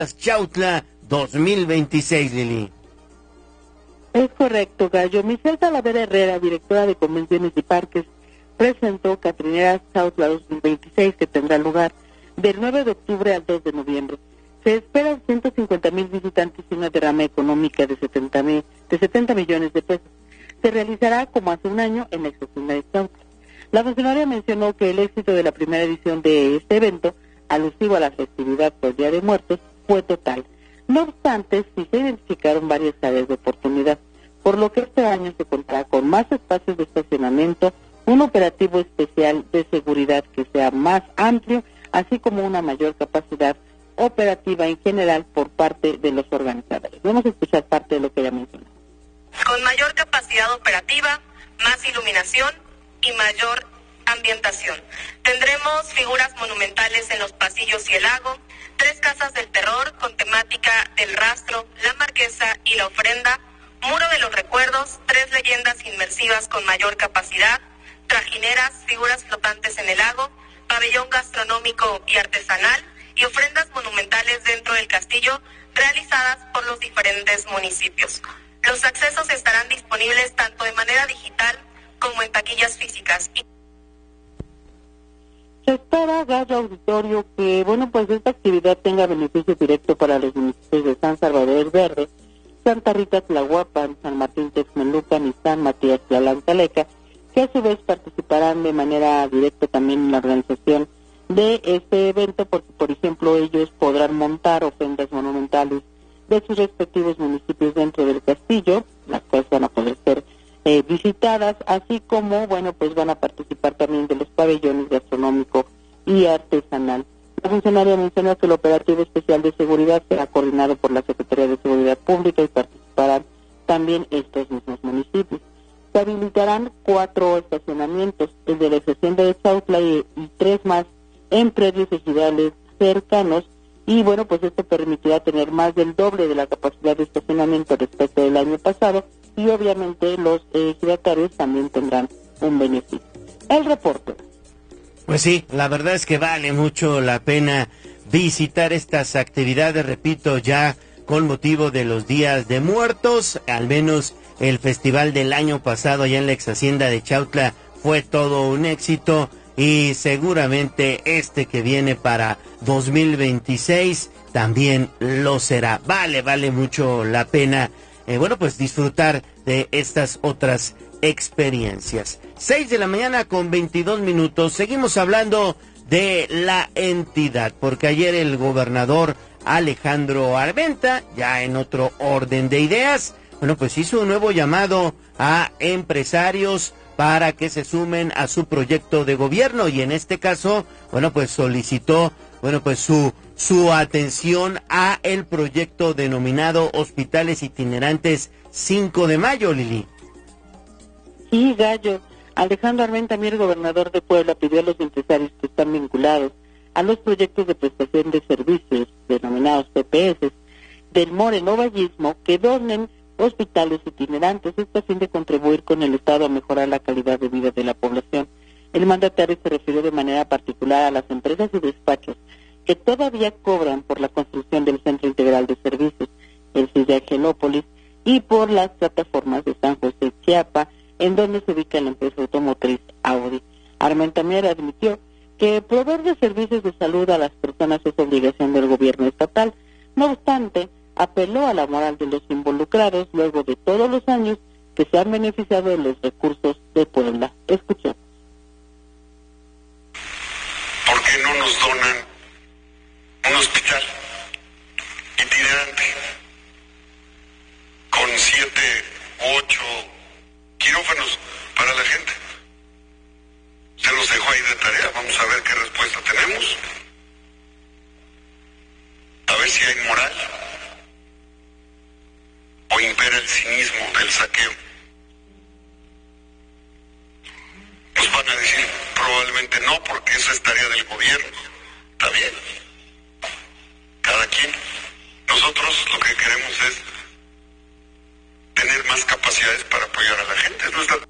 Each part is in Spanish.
Chautla 2026, Lili. Es correcto, Gallo. Michelle Talavera Herrera, directora de Convenciones y Parques, presentó Catrineras Chautla 2026, que tendrá lugar del 9 de octubre al 2 de noviembre. Se esperan 150,000 visitantes y una derrama económica de 70 millones de pesos. Se realizará como hace un año en la Exhacienda de Chautla. La funcionaria mencionó que el éxito de la primera edición de este evento, alusivo a la festividad por Día de Muertos, fue total. No obstante, sí se identificaron varias áreas de oportunidad, por lo que este año se contará con más espacios de estacionamiento, un operativo especial de seguridad que sea más amplio, así como una mayor capacidad operativa en general por parte de los organizadores. Vamos a escuchar parte de lo que ella mencionó. Con mayor capacidad operativa, más iluminación y mayor ambientación. Tendremos figuras monumentales en los pasillos y el lago, 3 casas del terror con temática del rastro, la marquesa y la ofrenda, muro de los recuerdos, 3 leyendas inmersivas con mayor capacidad, trajineras, figuras flotantes en el lago, pabellón gastronómico y artesanal y ofrendas monumentales dentro del castillo realizadas por los diferentes municipios. Los accesos estarán disponibles tanto de manera digital como en taquillas físicas. Se espera, Gallo Auditorio, que pues esta actividad tenga beneficio directo para los municipios de San Salvador el Verde, Santa Rita Tlahuapan, San Martín Texmelucan y San Matías Tlalantaleca, que a su vez participarán de manera directa también en la organización de este evento, porque por ejemplo ellos podrán montar ofrendas monumentales de sus respectivos municipios dentro del castillo, las cuales van a poder ser visitadas, así como, pues van a participar también de los pabellones gastronómico y artesanal. La funcionaria mencionó que el operativo especial de seguridad será coordinado por la Secretaría de Seguridad Pública y participarán también estos mismos municipios. Se habilitarán 4 estacionamientos, el de la Exhacienda de Chautla y 3 más en predios ejidales cercanos, y pues esto permitirá tener más del doble de la capacidad de estacionamiento respecto del año pasado, y obviamente los ejidatarios también tendrán un beneficio. El reporte. Pues sí, la verdad es que vale mucho la pena visitar estas actividades, repito, ya con motivo de los Días de Muertos. Al menos el festival del año pasado allá en la Exhacienda de Chautla fue todo un éxito, y seguramente este que viene para 2026 también lo será. Vale mucho la pena pues disfrutar de estas otras experiencias. 6:22 a.m. Seguimos hablando de la entidad, porque ayer el gobernador Alejandro Armenta, ya en otro orden de ideas, pues hizo un nuevo llamado a empresarios para que se sumen a su proyecto de gobierno, y en este caso, pues solicitó su atención a el proyecto denominado Hospitales Itinerantes 5 de Mayo, Lili. Sí, Gallo. Alejandro Armenta, también el gobernador de Puebla, pidió a los empresarios que están vinculados a los proyectos de prestación de servicios denominados PPS del morenovallismo que donen hospitales itinerantes, esto a fin de contribuir con el Estado a mejorar la calidad de vida de la población. El mandatario se refirió de manera particular a las empresas y despachos que todavía cobran por la construcción del Centro Integral de Servicios, el CIDE Angelópolis, y por las plataformas de San José Chiapa, en donde se ubica la empresa automotriz Audi. Armenta también admitió que proveer de servicios de salud a las personas es obligación del gobierno estatal. No obstante, apeló a la moral de los involucrados luego de todos los años que se han beneficiado de los recursos de Puebla. Escuchemos. ¿Por qué no nos donan un hospital itinerante con 7 u 8 quirófanos para la gente? Se los dejo ahí de tarea, vamos a ver qué respuesta tenemos, a ver si hay moral o impera el cinismo del saqueo. Nos van a decir probablemente no, porque eso es tarea del gobierno. Está bien, cada quien. Nosotros lo que queremos es tener más capacidades para apoyar a la gente.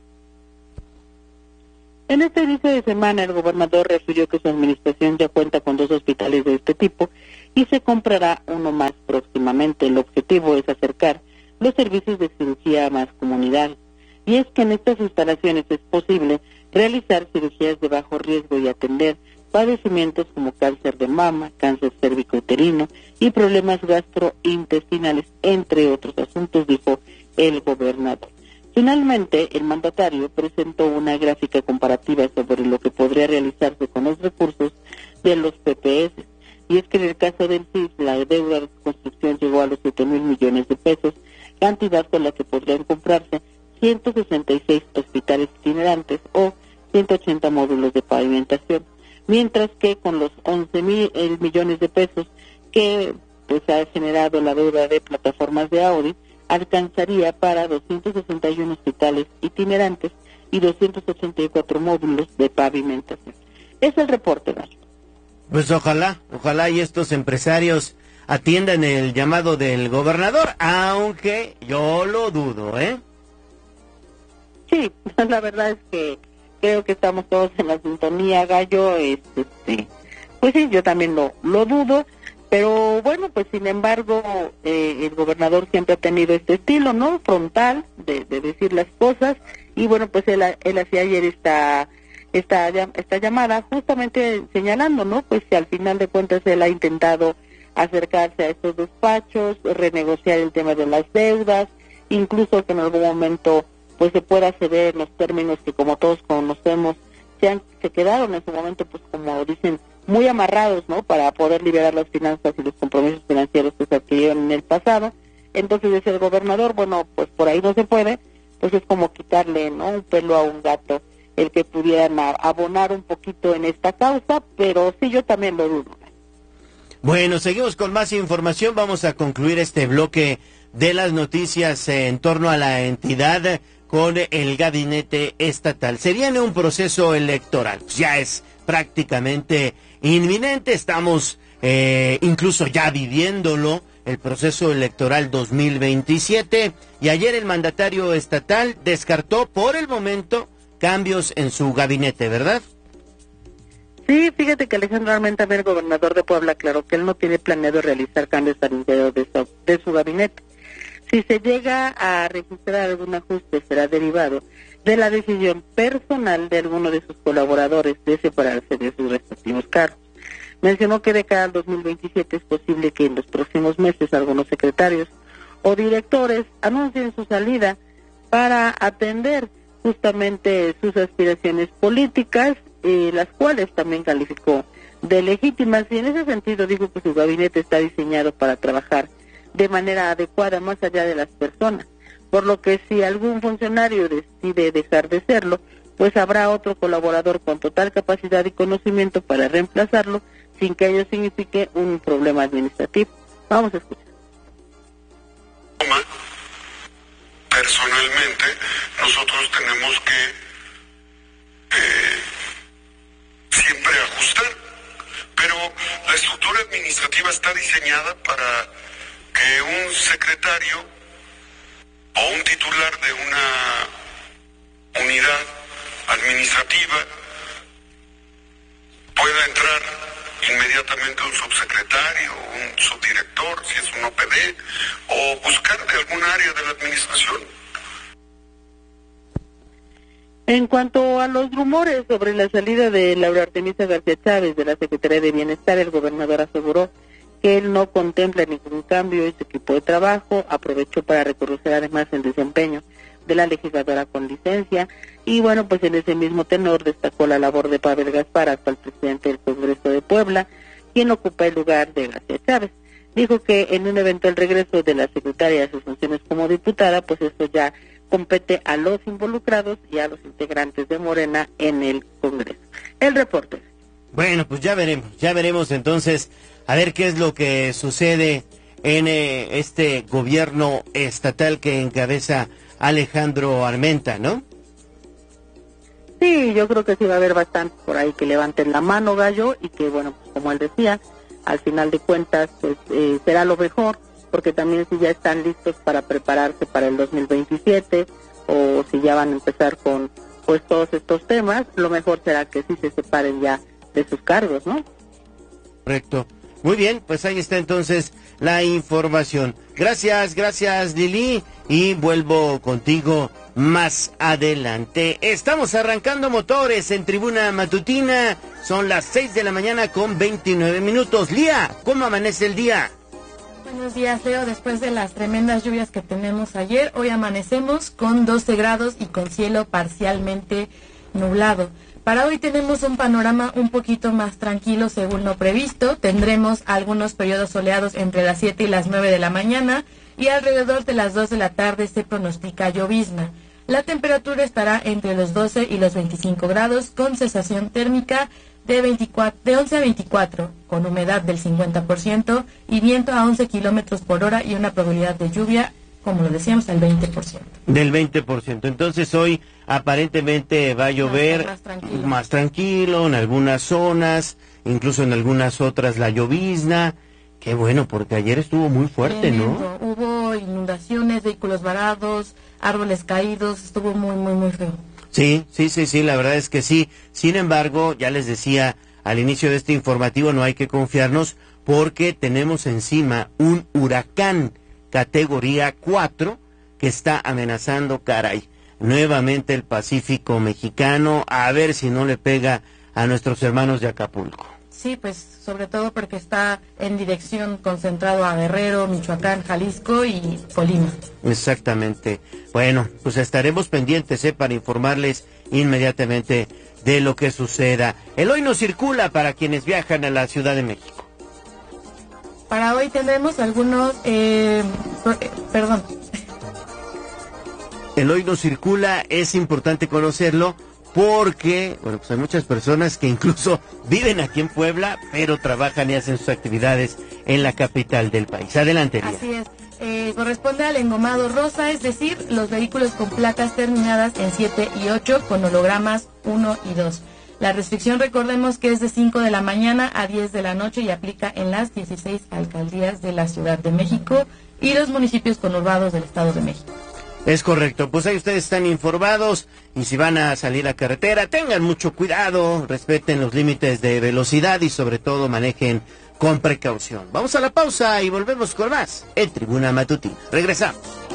En este inicio de semana, el gobernador refirió que su administración ya cuenta con 2 hospitales de este tipo y se comprará uno más próximamente. El objetivo es acercar los servicios de cirugía a más comunidades. Y es que en estas instalaciones es posible realizar cirugías de bajo riesgo y atender padecimientos como cáncer de mama, cáncer cérvico-uterino y problemas gastrointestinales, entre otros asuntos, dijo el gobernador. Finalmente, el mandatario presentó una gráfica comparativa sobre lo que podría realizarse con los recursos de los PPS. Y es que en el caso del CIS, la deuda de construcción llegó a los 7,000 millones de pesos, cantidad con la que podrían comprarse 166 hospitales itinerantes o 180 módulos de pavimentación, mientras que con los 11,000 millones de pesos que pues ha generado la deuda de plataformas de Audi, alcanzaría para 261 hospitales itinerantes y 284 módulos de pavimentación. Es el reporte, Mario. Pues ojalá y estos empresarios atiendan el llamado del gobernador, aunque yo lo dudo, ¿eh? Sí, la verdad es que creo que estamos todos en la sintonía, Gallo. Pues sí, yo también lo dudo, pero bueno, pues sin embargo, el gobernador siempre ha tenido este estilo, ¿no? Frontal, de decir las cosas, y bueno, pues él hacía ayer esta llamada justamente señalando, ¿no? Pues que al final de cuentas él ha intentado acercarse a estos despachos, renegociar el tema de las deudas, incluso que en algún momento pues se pueda ceder en los términos que, como todos conocemos, se quedaron en su momento, pues como dicen, muy amarrados, ¿no? Para poder liberar las finanzas y los compromisos financieros que se adquirieron en el pasado. Entonces, dice el gobernador, bueno, pues por ahí no se puede, pues es como quitarle, ¿no?, un pelo a un gato, el que pudieran abonar un poquito en esta causa, pero sí, yo también lo dudo. Bueno, seguimos con más información. Vamos a concluir este bloque de las noticias en torno a la entidad con el gabinete estatal. Se viene un proceso electoral, ya es prácticamente inminente, estamos incluso ya viviéndolo, el proceso electoral 2027, y ayer el mandatario estatal descartó por el momento cambios en su gabinete, ¿verdad? Sí, fíjate que Alejandro Armenta, el gobernador de Puebla, aclaró que él no tiene planeado realizar cambios al interior de su gabinete. Si se llega a registrar algún ajuste, será derivado de la decisión personal de alguno de sus colaboradores de separarse de sus respectivos cargos. Mencionó que de cara al 2027 es posible que en los próximos meses algunos secretarios o directores anuncien su salida para atender justamente sus aspiraciones políticas, las cuales también calificó de legítimas, y en ese sentido dijo que su gabinete está diseñado para trabajar de manera adecuada más allá de las personas, por lo que si algún funcionario decide dejar de serlo, pues habrá otro colaborador con total capacidad y conocimiento para reemplazarlo sin que ello signifique un problema administrativo. Vamos a escuchar. Personalmente, nosotros tenemos que siempre ajustar, pero la estructura administrativa está diseñada para que un secretario o un titular de una unidad administrativa pueda entrar inmediatamente un subsecretario, un subdirector, si es un OPD, o buscar de algún área de la administración. En cuanto a los rumores sobre la salida de Laura Artemisa García Chávez de la Secretaría de Bienestar, el gobernador aseguró que él no contempla ningún cambio en su equipo de trabajo. Aprovechó para reconocer además el desempeño de la legisladora con licencia, y bueno, pues en ese mismo tenor destacó la labor de Pavel Gaspar, actual presidente del Congreso de Puebla, quien ocupa el lugar de García Chávez. Dijo que en un eventual regreso de la secretaria a sus funciones como diputada, pues esto ya compete a los involucrados y a los integrantes de Morena en el Congreso. El reporte. Bueno, pues ya veremos entonces a ver qué es lo que sucede en este gobierno estatal que encabeza Alejandro Armenta, ¿no? Sí, yo creo que sí va a haber bastante por ahí que levanten la mano, Gallo, y que, bueno, pues como él decía, al final de cuentas, pues será lo mejor, porque también si ya están listos para prepararse para el 2027, o si ya van a empezar con, pues, todos estos temas, lo mejor será que sí se separen ya de sus cargos, ¿no? Correcto. Muy bien, pues ahí está entonces la información. Gracias Lili, y vuelvo contigo más adelante. Estamos arrancando motores en Tribuna Matutina, son las 6 de la mañana con 29 minutos. Lía, ¿cómo amanece el día? Buenos días, Leo. Después de las tremendas lluvias que tenemos ayer, hoy amanecemos con 12 grados y con cielo parcialmente nublado. Para hoy tenemos un panorama un poquito más tranquilo según lo previsto. Tendremos algunos periodos soleados entre las 7 y las 9 de la mañana y alrededor de las 2 de la tarde se pronostica llovizna. La temperatura estará entre los 12 y los 25 grados con sensación térmica de 11 a 24, con humedad del 50% y viento a 11 kilómetros por hora y una probabilidad de lluvia, como lo decíamos, al 20%. Del 20%. Entonces hoy aparentemente va a llover más tranquilo en algunas zonas, incluso en algunas otras la llovizna. Qué bueno, porque ayer estuvo muy fuerte, ¿no? Hubo inundaciones, vehículos varados, árboles caídos, estuvo muy feo. Sí, la verdad es que sí. Sin embargo, ya les decía al inicio de este informativo, no hay que confiarnos porque tenemos encima un huracán categoría 4 que está amenazando, nuevamente el Pacífico mexicano, a ver si no le pega a nuestros hermanos de Acapulco. Sí, pues sobre todo porque está en dirección concentrado a Guerrero, Michoacán, Jalisco y Colima. Exactamente. Bueno, pues estaremos pendientes para informarles inmediatamente de lo que suceda. El hoy no circula para quienes viajan a la Ciudad de México. Para hoy tendremos algunos, perdón. El hoy no circula, es importante conocerlo porque, bueno, pues hay muchas personas que incluso viven aquí en Puebla, pero trabajan y hacen sus actividades en la capital del país. Adelante, Lía. Así es, corresponde al engomado rosa, es decir, los vehículos con placas terminadas en 7 y 8 con hologramas 1 y 2. La restricción, recordemos que es de 5 de la mañana a 10 de la noche y aplica en las 16 alcaldías de la Ciudad de México y los municipios conurbados del Estado de México. Es correcto, pues ahí ustedes están informados y si van a salir a carretera, tengan mucho cuidado, respeten los límites de velocidad y sobre todo manejen con precaución. Vamos a la pausa y volvemos con más en Tribuna Matutina. Regresamos.